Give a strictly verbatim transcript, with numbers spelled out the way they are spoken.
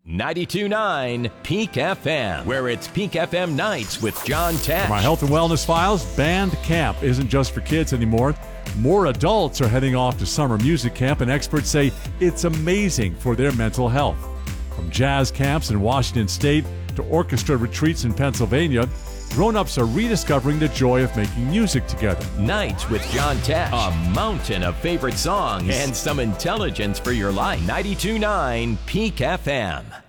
ninety-two point nine Peak F M, where it's Peak F M Nights with John Tesh. For my health and wellness files, band camp isn't just for kids anymore. More adults are heading off to summer music camp, and experts say it's amazing for their mental health. From jazz camps in Washington State to orchestra retreats in Pennsylvania, grown-ups are rediscovering the joy of making music together. Nights with John Tesh, a mountain of favorite songs and some intelligence for your life. ninety-two point nine Peak F M.